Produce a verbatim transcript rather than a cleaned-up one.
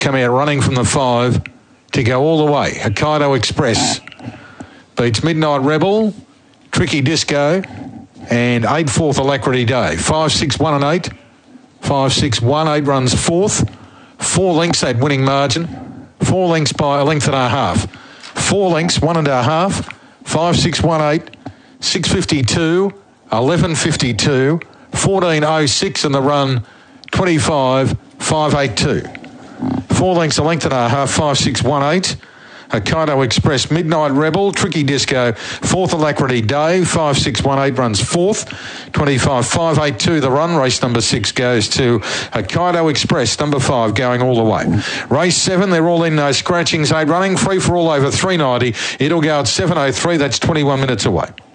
come out running from the five to go all the way. Hokkaido Express beats Midnight Rebel, Tricky Disco, and eight fourth Alacrity Day. Five, six, one and eight. Five, six, one, eight runs fourth. Four lengths at winning margin. Four lengths by a length and a half. Four lengths, one and a half. Five, six, one, eight. Six fifty-two. Eleven fifty-two. Fourteen oh six in the run. Twenty-five, five eight two. Four lengths, a length and a half. Five, six, one, eight. Hokkaido Express, Midnight Rebel, Tricky Disco, fourth Alacrity Day, five six one eight runs fourth, twenty-five five eight two the run. Race number six goes to Hokkaido Express, number five, going all the way. Race seven, they're all in, no scratchings, eight running, free for all over three ninety. It'll go at seven oh three, that's twenty-one minutes away.